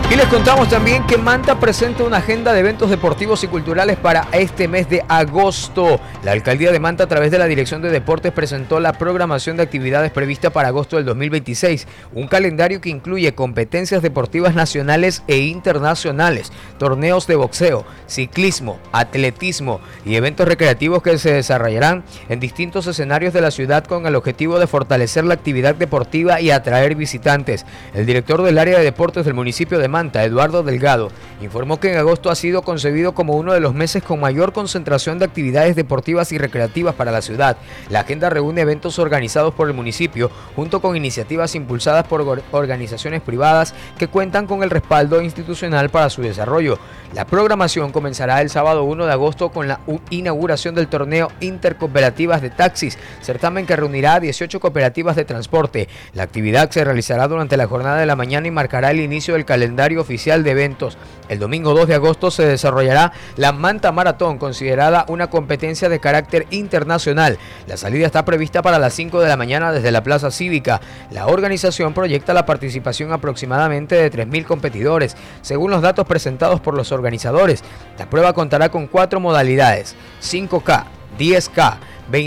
Y les contamos también que Manta presenta una agenda de eventos deportivos y culturales para este mes de agosto. La Alcaldía de Manta, a través de la Dirección de Deportes, presentó la programación de actividades prevista para agosto del 2026. Un calendario que incluye competencias deportivas nacionales e internacionales, torneos de boxeo, ciclismo, atletismo y eventos recreativos que se desarrollarán en distintos escenarios de la ciudad con el objetivo de fortalecer la actividad deportiva y atraer visitantes. El director del área de deportes del municipio de Manta, Eduardo Delgado, informó que en agosto ha sido concebido como uno de los meses con mayor concentración de actividades deportivas y recreativas para la ciudad. La agenda reúne eventos organizados por el municipio junto con iniciativas impulsadas por organizaciones privadas que cuentan con el respaldo institucional para su desarrollo. La programación comenzará el sábado 1 de agosto con la inauguración del torneo Intercooperativas de Taxis, certamen que reunirá a 18 cooperativas de transporte. La actividad se realizará durante la jornada de la mañana y marcará el inicio del calendario oficial de eventos. El domingo 2 de agosto se desarrollará la Manta Maratón, considerada una competencia de carácter internacional. La salida está prevista para las 5 de la mañana desde la Plaza Cívica. La organización proyecta la participación aproximadamente de 3.000 competidores, según los datos presentados por los organizadores. La prueba contará con 4 modalidades: 5K, 10K,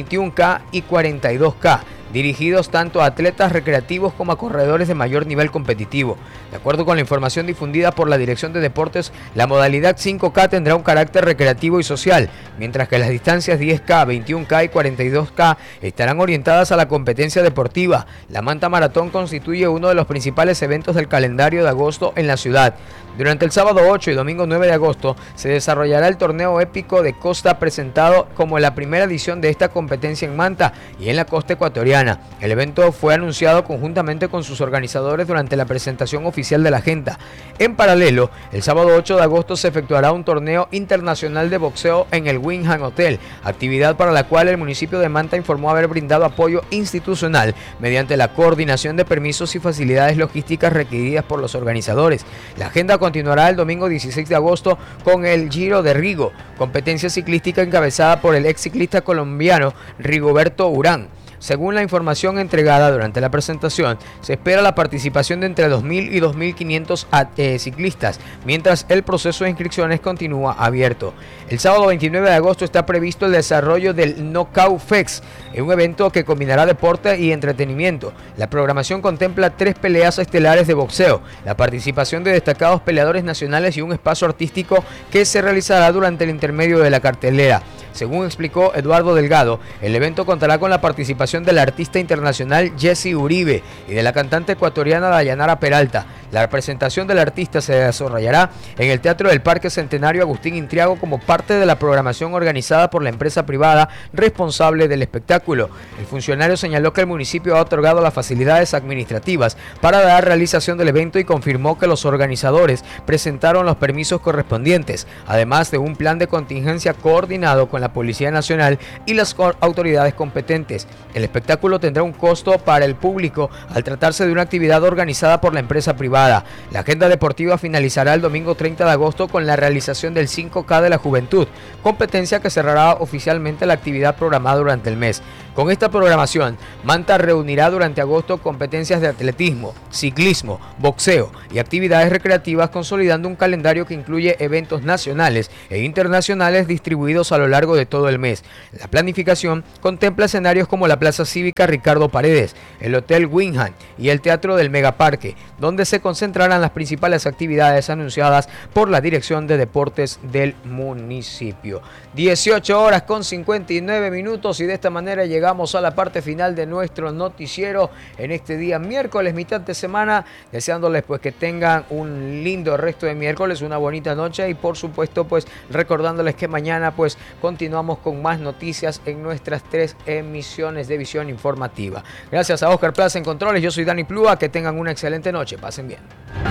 21K y 42K, dirigidos tanto a atletas recreativos como a corredores de mayor nivel competitivo. De acuerdo con la información difundida por la Dirección de Deportes, la modalidad 5K tendrá un carácter recreativo y social, mientras que las distancias 10K, 21K y 42K estarán orientadas a la competencia deportiva. La Manta Maratón constituye uno de los principales eventos del calendario de agosto en la ciudad. Durante el sábado 8 y domingo 9 de agosto se desarrollará el torneo épico de costa, presentado como la primera edición de esta competencia en Manta y en la costa ecuatoriana. El evento fue anunciado conjuntamente con sus organizadores durante la presentación oficial de la agenda. En paralelo, el sábado 8 de agosto se efectuará un torneo internacional de boxeo en el Winham Hotel, actividad para la cual el municipio de Manta informó haber brindado apoyo institucional mediante la coordinación de permisos y facilidades logísticas requeridas por los organizadores. La agenda continuará el domingo 16 de agosto con el Giro de Rigo, competencia ciclística encabezada por el ex ciclista colombiano Rigoberto Urán. Según la información entregada durante la presentación, se espera la participación de entre 2.000 y 2.500 ciclistas, mientras el proceso de inscripciones continúa abierto. El sábado 29 de agosto está previsto el desarrollo del Knockout Fest, un evento que combinará deporte y entretenimiento. La programación contempla 3 peleas estelares de boxeo, la participación de destacados peleadores nacionales y un espacio artístico que se realizará durante el intermedio de la cartelera. Según explicó Eduardo Delgado, el evento contará con la participación del artista internacional Jesse Uribe y de la cantante ecuatoriana Dayanara Peralta. La presentación del artista se desarrollará en el Teatro del Parque Centenario Agustín Intriago como parte de la programación organizada por la empresa privada responsable del espectáculo. El funcionario señaló que el municipio ha otorgado las facilidades administrativas para la realización del evento y confirmó que los organizadores presentaron los permisos correspondientes, además de un plan de contingencia coordinado con la Policía Nacional y las autoridades competentes. El espectáculo tendrá un costo para el público al tratarse de una actividad organizada por la empresa privada. La agenda deportiva finalizará el domingo 30 de agosto con la realización del 5K de la Juventud, competencia que cerrará oficialmente la actividad programada durante el mes. Con esta programación, Manta reunirá durante agosto competencias de atletismo, ciclismo, boxeo y actividades recreativas, consolidando un calendario que incluye eventos nacionales e internacionales distribuidos a lo largo de todo el mes. La planificación contempla escenarios como la Plaza Cívica Ricardo Paredes, el Hotel Winham y el Teatro del Megaparque, donde se concentrarán las principales actividades anunciadas por la Dirección de Deportes del municipio. 18 horas con 59 minutos y de esta manera llegamos a la parte final de nuestro noticiero en este día miércoles, mitad de semana, deseándoles pues que tengan un lindo resto de miércoles, una bonita noche y por supuesto pues recordándoles que mañana pues continuamos con más noticias en nuestras 3 emisiones de visión informativa. Gracias a Oscar Plaza en Controles, yo soy Dani Plúa, que tengan una excelente noche, pasen bien.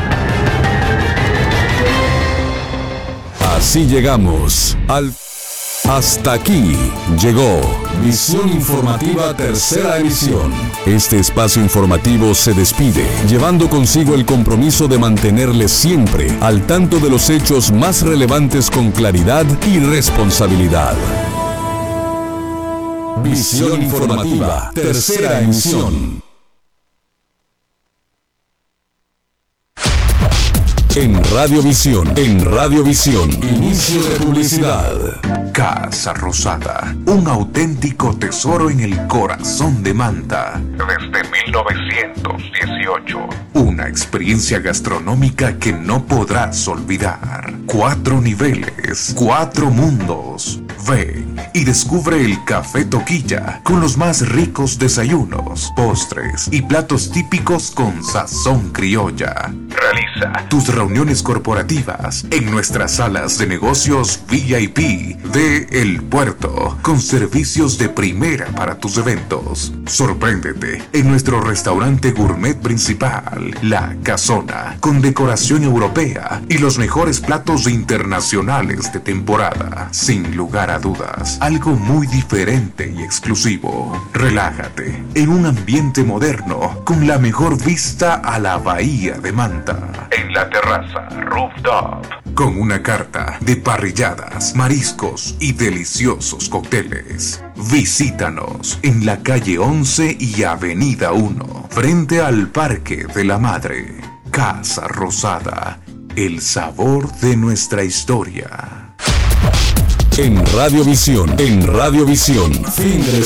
Así llegamos al... Hasta aquí llegó Visión Informativa Tercera Emisión. Este espacio informativo se despide, llevando consigo el compromiso de mantenerles siempre al tanto de los hechos más relevantes con claridad y responsabilidad. Visión Informativa Tercera Emisión. En Radiovisión. Inicio de publicidad. Casa Rosada, un auténtico tesoro en el corazón de Manta. Desde 1918. Una experiencia gastronómica que no podrás olvidar. 4 niveles, 4 mundos. Ven y descubre el Café Toquilla con los más ricos desayunos, postres y platos típicos con sazón criolla. Realiza tus reuniones corporativas en nuestras salas de negocios VIP de El Puerto, con servicios de primera para tus eventos. Sorpréndete en nuestro restaurante gourmet principal, La Casona, con decoración europea y los mejores platos internacionales de temporada. Sin lugar a dudas, algo muy diferente y exclusivo. Relájate en un ambiente moderno con la mejor vista a la bahía de Manta. En la terraza Rooftop, con una carta de parrilladas, mariscos y deliciosos cócteles. Visítanos en la calle 11 y avenida 1, frente al Parque de la Madre. Casa Rosada, el sabor de nuestra historia. En Radiovisión, fin de